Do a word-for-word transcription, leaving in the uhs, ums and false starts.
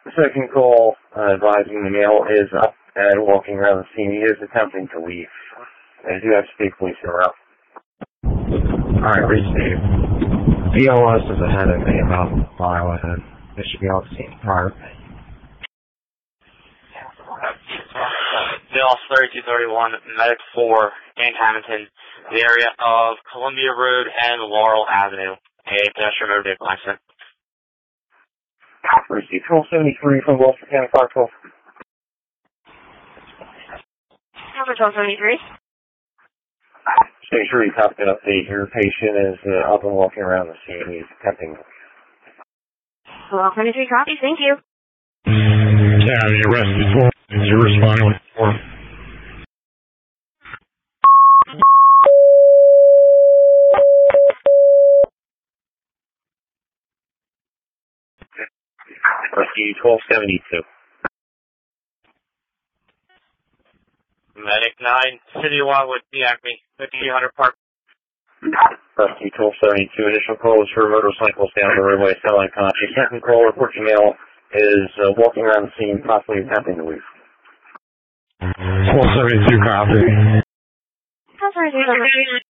The second call uh, advising the male is up and walking around the scene. He is attempting to leave. I do have state police around. Alright, reach Dave. B O S is ahead of me about a mile ahead. They should be able to see prior. Bill thirty-two thirty-one, Medic four in Hamilton, the area of Columbia Road and Laurel Avenue. A pedestrian motor vehicle accident. Receive twelve seventy-three from Gloucester County Fire twelve. Number twelve seventy-three. Just make sure you copy an update. Your patient is uh, up and walking around the scene. He's attempting. twelve seventy-three copy, thank you. Yeah, the arrest is for. You're responding with four. Rescue twelve seventy-two. Medic nine, City of Wildwood, the Acme, fifty-eight hundred Park. Rescue twelve seventy-two. Initial call is for motorcycles down the roadway, still unconscious. Second call, reporting male is uh, walking around the scene, possibly attempting to leave. twelve seventy-two copy. twelve seventy-two.